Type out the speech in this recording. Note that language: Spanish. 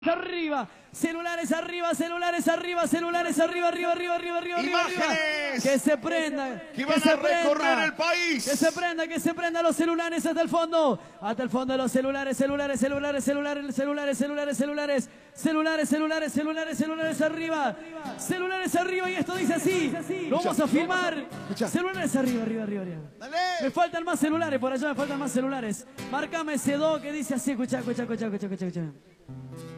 Arriba, celulares arriba, celulares arriba, celulares arriba, arriba, arriba, arriba, arriba, imágenes arriba. Que se prenda, que van a recorrer el país. que se prenda los celulares hasta el fondo los celulares, celulares, celulares, celulares, celulares, celulares, celulares, celulares, celulares, celulares, celulares arriba, celulares arriba y esto dice así. Lo vamos a filmar. Celulares arriba, arriba, arriba, arriba. Dale. Me faltan más celulares por allá, me faltan más celulares. Márcame ese do que dice así, escucha, escucha, escucha, escucha, escucha, escucha.